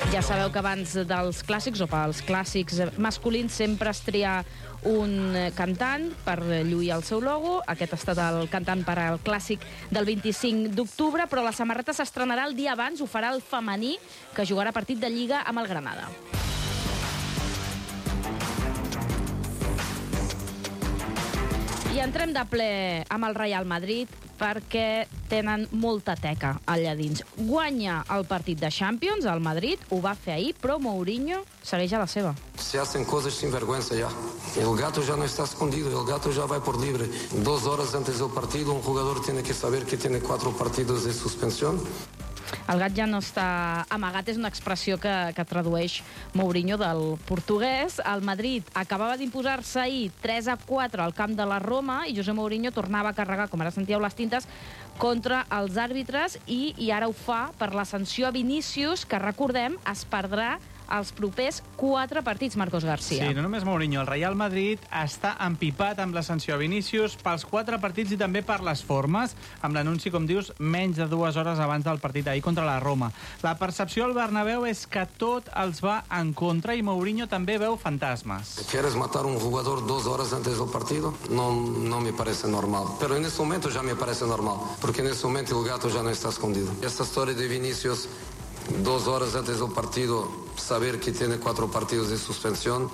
Ja sabeu que abans dels clàssics o pels clàssics masculins sempre es tria un cantant per lluir el seu logo. Aquest ha estat el cantant per al clàssic del 25 d'octubre, però la samarreta s'estrenarà el dia abans, ho farà el femení, que jugarà partit de Lliga amb el Granada. I entrem de ple amb el Real Madrid perquè tenen molta teca allà dins. Guanya el partit de Champions, el Madrid, ho va fer ahir, però Mourinho segueix a la seva. Se hacen cosas sin vergüenza ya. El gato ya no está escondido, el gato ya va por libre. 2 horas antes del partido, un jugador tiene que saber que tiene 4 partidos de suspensión. El gat ja no està amagat, és una expressió que tradueix Mourinho del portuguès. El Madrid acabava d'imposar-se ahir 3-4 al camp de la Roma i José Mourinho tornava a carregar, com ara sentíeu les tintes, contra els àrbitres i ara ho fa per la sanció a Vinícius, que recordem es perdrà els propers 4 partits, Marcos García. Sí, no només Mourinho, el Real Madrid està empipat amb la sanció a Vinícius pels 4 partits i també per les formes, amb l'anunci, com dius, menys de 2 hores abans del partit d'ahir contra la Roma. La percepció al Bernabéu és que tot els va en contra i Mourinho també veu fantasmes. ¿Quieres matar a un jugador 2 horas antes del partido? No me parece normal. Pero en este momento ya me parece normal, porque en este momento el gato ya no está escondido. Esta historia de Vinícius 2 horas antes del partido, saber que tiene 4 partidos de suspensión,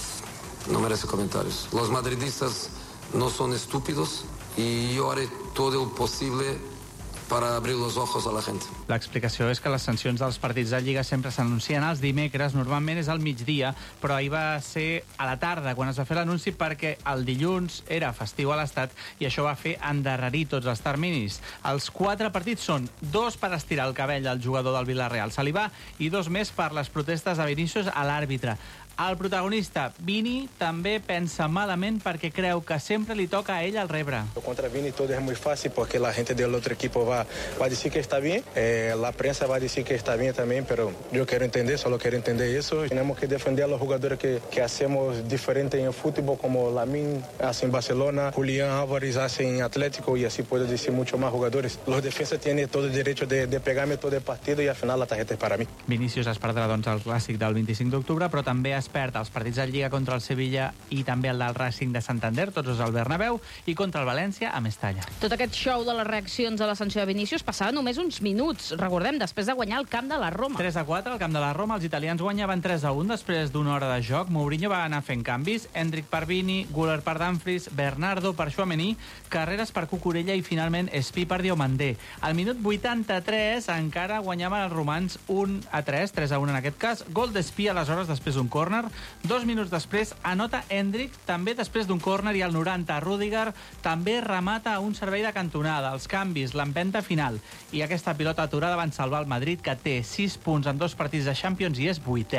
no merece comentarios. Los madridistas no son estúpidos y yo haré todo lo posible para abrir los ojos a la gente. L'explicació és que les sancions dels partits de Lliga sempre s'anuncien els dimecres, normalment és al migdia, però ahir va ser a la tarda quan es va fer l'anunci perquè el dilluns era festiu a l'Estat i això va fer endarrerir tots els terminis. Els 4 partits són 2 per estirar el cabell al jugador del Villarreal, Saliba, i 2 més per les protestes de Vinícius a l'àrbitre. El protagonista, Vini, també pensa malament perquè creu que sempre li toca a ell el rebre. Contra Vini todo es muy fácil porque la gente del otro equipo va a decir que está bien, la prensa va a decir que está bien también, pero yo quiero entender, solo quiero entender eso. Tenemos que defender a los jugadores que hacemos diferente en el fútbol, como Lamine hace en Barcelona, Julián Álvarez hace en Atlético y así puedo decir muchos más jugadores. Los defensas tienen todo el derecho de pegarme todo el partido y al final la tarjeta es para mí. Vinícius es perdrà doncs el clàssic del 25 d'octubre, però també es perd els partits de Lliga contra el Sevilla i també el del Racing de Santander, tots dos al Bernabéu, i contra el València a Mestalla. Tot aquest show de les reaccions a la sanció de Vinícius passava només uns minuts, recordem, després de guanyar el camp de la Roma. 3-4 al camp de la Roma, els italians guanyaven 3-1 després d'una hora de joc. Mourinho va anar fent canvis, Endrick per Vini, Güler per Dumfries, Bernardo per Tchouaméni, Carreras per Cucurella i finalment Espí per Diomandé. Al minut 83 encara guanyaven els romans 1-3, 3-1 en aquest cas, gol d'Espí aleshores després d'un córner. 2 minuts després anota Endrick, també després d'un córner, i al 90 Rüdiger també remata un servei de cantonada. Els canvis, l'empenta final i aquesta pilota aturada van salvar el Madrid, que té 6 punts en 2 partits de Champions i és 8è.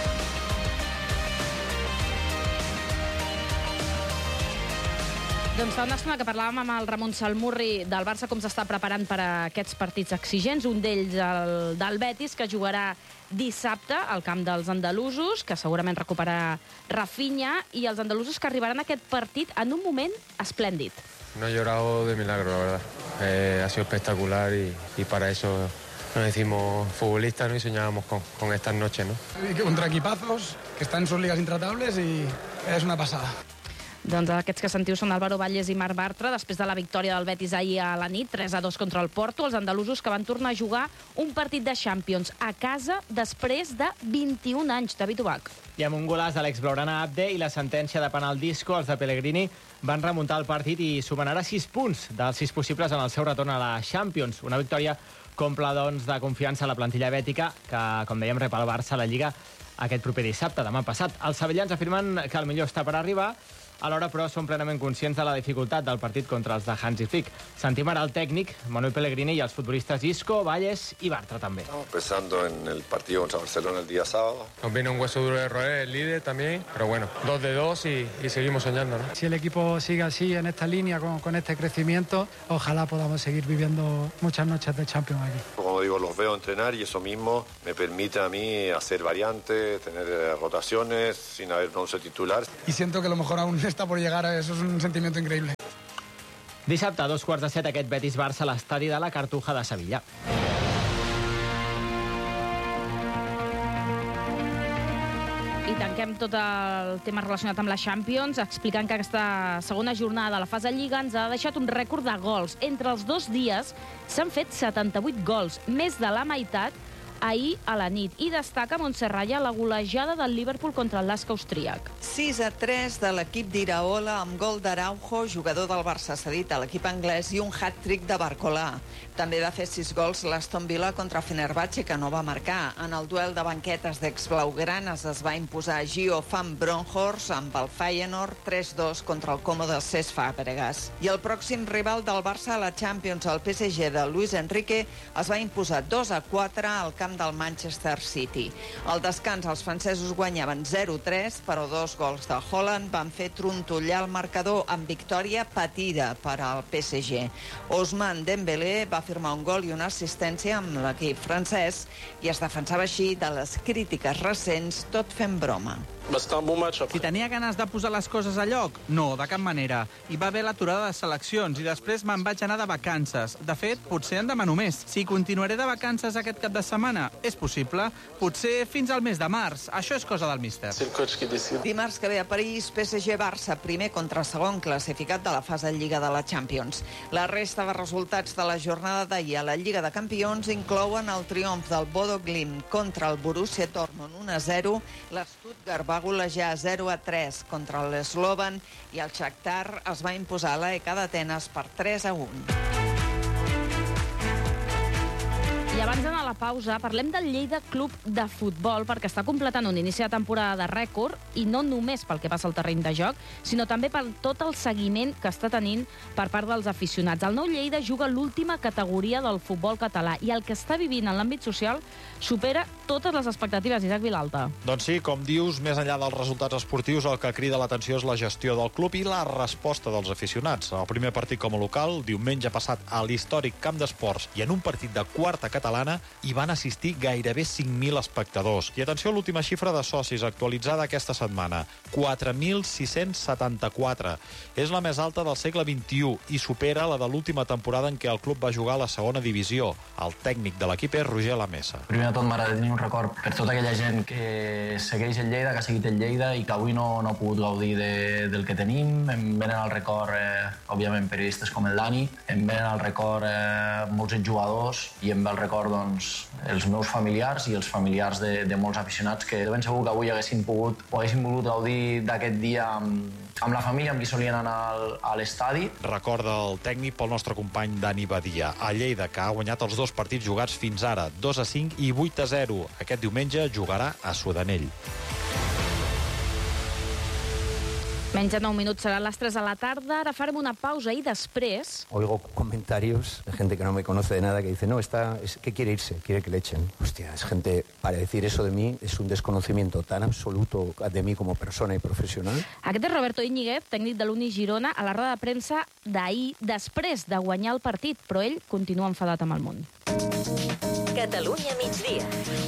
Doncs fa una estona que parlàvem amb el Ramon Salmurri del Barça com s'està preparant per a aquests partits exigents, un d'ells el del Betis, que jugarà dissabte al camp dels andalusos, que segurament recuperarà Rafinha, i els andalusos que arribaran a aquest partit en un moment esplèndid. No he llorado de milagro, la verdad. Ha sido espectacular y para eso nos decimos futbolistas, ¿no? Y soñábamos con estas noches, ¿no? Contra equipazos que están en sus ligas intratables y es una pasada. Doncs aquests que sentiu són Álvaro Valles i Marc Bartra, després de la victòria del Betis ahir a la nit, 3-2 contra el Porto, els andalusos que van tornar a jugar un partit de Champions a casa després de 21 anys. David Ubach. I amb un golaç de l'ex-Blaugrana Abde i la sentència de penal disco, els de Pellegrini van remuntar el partit i sumen ara 6 punts dels 6 possibles en el seu retorn a la Champions. Una victòria comple, doncs, de confiança a la plantilla bètica, que, com dèiem, rep el Barça a la Lliga aquest proper dissabte, demà passat. Els sevillans afirmen que el millor està per arribar, alhora, però, són plenament conscients de la dificultat del partit contra els de Hansi Flick. Sentim ara el tècnic, Manuel Pellegrini, i els futbolistes Isco, Valles i Bartra també. Pensando en el partido contra Barcelona el día sábado. Nos viene un hueso duro de roer, el líder también, pero bueno, 2-2 y seguimos soñando, ¿no? Si el equipo sigue así, en esta línea, con este crecimiento, ojalá podamos seguir viviendo muchas noches de Champions aquí. Como digo, los veo entrenar y eso mismo me permite a mí hacer variantes, tener rotaciones sin haber un 11 titular. Y siento que lo mejor aún está por llegar, eso es un sentimiento increíble. Dissabte, a 2:15, aquest Betis-Barça a l'estadi de la Cartuja de Sevilla. tanquem tot el tema relacionat amb la Champions explicant que aquesta segona jornada de la fase Lliga ens ha deixat un rècord de gols. Entre els 2 dies s'han fet 78 gols, més de la meitat ahir a la nit. I destaca Montserrat la golejada del Liverpool contra el Lask austríac. 6-3 de l'equip d'Iraola amb gol d'Araujo, jugador del Barça cedit a l'equip anglès, i un hat-trick de Barcolà. També va fer 6 gols l'Aston Villa contra Fenerbahçe, que no va marcar. En el duel de banquetes d'ex-blaugranes es va imposar Gio van Bronckhorst amb el Feyenoord 3-2 contra el Como del Cesc Fàbregas. I el pròxim rival del Barça a la Champions, el PSG de Luis Enrique, es va imposar 2-4 al camp del Manchester City. Al descans els francesos guanyaven 0-3, però 2 gols de Haaland van fer trontollar el marcador amb victòria patida per al PSG. Ousmane Dembélé va firmar un gol i una assistència amb l'equip francès i es defensava així de les crítiques recents, tot fent broma. Si tenia ganes de posar les coses a lloc? No, de cap manera. Hi va haver l'aturada de seleccions i després me'n vaig anar de vacances. De fet, potser en demano més. Si continuaré de vacances aquest cap de setmana, és possible. Potser fins al mes de març. Això és cosa del míster. Dimarts que ve a París, PSG-Barça, primer contra segon classificat de la fase Lliga de la Champions. La resta de resultats de la jornada d'ahir a la Lliga de Campions inclouen el triomf del Bodo Glimt contra el Borussia Dortmund 1-0, l'Stuttgart va golejar 0-3 contra l'Slovan i el Shakhtar es va imposar a l'EK d'Atenes per 3-1. I abans d'anar a la pausa, parlem del Lleida Club de Futbol, perquè està completant un inici de temporada de rècord, i no només pel que passa al terreny de joc, sinó també per tot el seguiment que està tenint per part dels aficionats. El nou Lleida juga l'última categoria del futbol català, i el que està vivint en l'àmbit social supera totes les expectatives. Isaac Vilalta. Doncs sí, com dius, més enllà dels resultats esportius, el que crida l'atenció és la gestió del club i la resposta dels aficionats. El primer partit com a local, diumenge passat a l'històric Camp d'Esports, i en un partit de quarta catalana hi van assistir gairebé 5.000 espectadors. I atenció a l'última xifra de socis actualitzada aquesta setmana, 4.674. És la més alta del segle XXI i supera la de l'última temporada en què el club va jugar a la segona divisió. El tècnic de l'equip és Roger Lamesa. Primer de tot m'agrada tenir un record per tota aquella gent que segueix el Lleida, que ha seguit el Lleida i que avui no ha pogut gaudir del que tenim. Em venen al record, òbviament, periodistes com el Dani, em venen al record molts jugadors i em ve al record els meus familiars i els familiars de molts aficionats que de ben segur que avui haguessin pogut o haguessin volgut gaudir d'aquest dia amb la família amb qui solien anar a l'estadi. Recorda el tècnic pel nostre company Dani Badia. A Lleida, que ha guanyat els 2 partits jugats fins ara, 2-5 i 8-0. Aquest diumenge jugarà a Sudanell. Menys de 9 minuts, serà a les 3 de la tarda. Ara farem una pausa i després... Oigo comentarios de gente que no me conoce de nada que dice, no, es que quiere irse, quiere que le echen. Hostia, es gente, para decir eso de mí, es un desconocimiento tan absoluto de mí como persona y profesional. Aquest és Roberto Íñiguez, tècnic de l'Uni Girona, a la roda de premsa d'ahir, després de guanyar el partit, però ell continua enfadat amb el món. Catalunya migdia.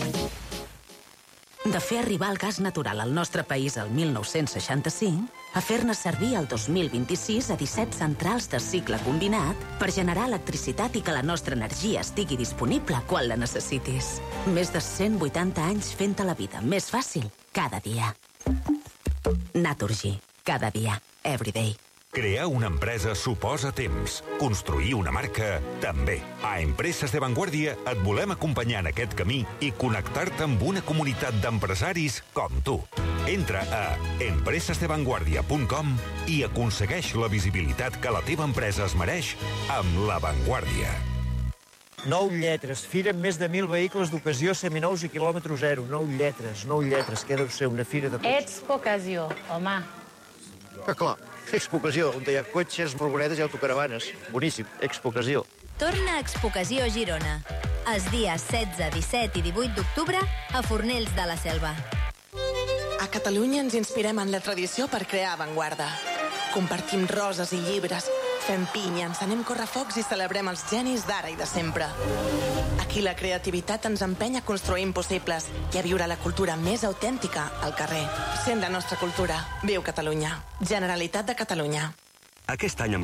De fer arribar el gas natural al nostre país el 1965 a fer-ne servir el 2026 a 17 centrals de cicle combinat per generar electricitat i que la nostra energia estigui disponible quan la necessitis. Més de 180 anys fent-te la vida més fàcil cada dia. Naturgy. Cada dia. Everyday. Crear una empresa suposa temps. Construir una marca, també. A Empreses de Vanguardia et volem acompanyar en aquest camí i connectar-te amb una comunitat d'empresaris com tu. Entra a empresesdevanguardia.com i aconsegueix la visibilitat que la teva empresa es mereix amb La Vanguardia. 9 lletres, fira amb més de 1.000 vehicles d'ocasió seminous i quilòmetre zero. 9 lletres, què deu ser una fira de... Expo Ocasió, home. Ah, clar. Expo Ocasió, on hi ha cotxes, furgonetes i autocaravanes. Boníssim, Expo Ocasió. Torna a Expo Ocasió Girona. Els dies 16, 17 i 18 d'octubre a Fornells de la Selva. A Catalunya ens inspirem en la tradició per crear avantguarda. Compartim roses i llibres, fem pinya, encenem correfocs i celebrem els genis d'ara i de sempre. Aquí la creativitat ens empeny a construir impossibles i a viure la cultura més autèntica al carrer. Sent la nostra cultura. Viu Catalunya. Generalitat de Catalunya. Aquest any